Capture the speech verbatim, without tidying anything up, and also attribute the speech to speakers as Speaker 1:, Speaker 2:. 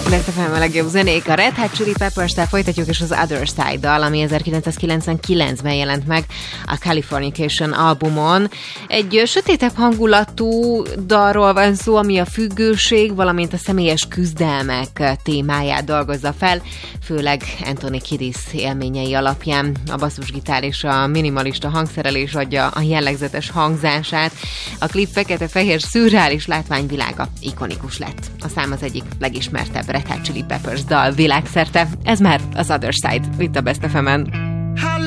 Speaker 1: Best ef em a legjobb zenék. A Red Hot Chili Peppers-tel folytatjuk, és az Other Side-dal, ami ezerkilencszázkilencvenkilencben jelent meg a Californication albumon. Egy sötétebb hangulatú dalról van szó, ami a függőség, valamint a személyes küzdelmek témáját dolgozza fel, főleg Anthony Kiedis élményei alapján. A basszusgitár és a minimalista hangszerelés adja a jellegzetes hangzását. A klip fekete-fehér szürreális látványvilága ikonikus lett. A szám az egyik legismertebb Red Hot Chili Peppers dal világszerte. Ez már az Other Side, itt a Best ef emen.